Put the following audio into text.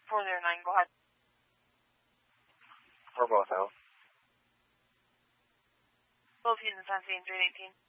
409, go ahead. For both, out. Both Houston, Sunset, 318.